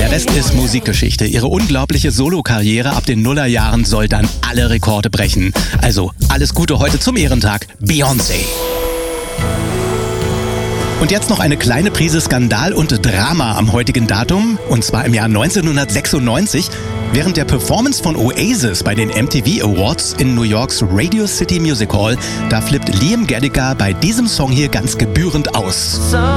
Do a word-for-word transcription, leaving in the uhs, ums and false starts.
Der Rest ist Musikgeschichte. Ihre unglaubliche Solokarriere ab den Nullerjahren soll dann alle Rekorde brechen. Also alles Gute heute zum Ehrentag, Beyoncé. Und jetzt noch eine kleine Prise Skandal und Drama am heutigen Datum, und zwar im Jahr neunzehnhundertsechsundneunzig. Während der Performance von Oasis bei den M T V Awards in New Yorks Radio City Music Hall, da flippt Liam Gallagher bei diesem Song hier ganz gebührend aus.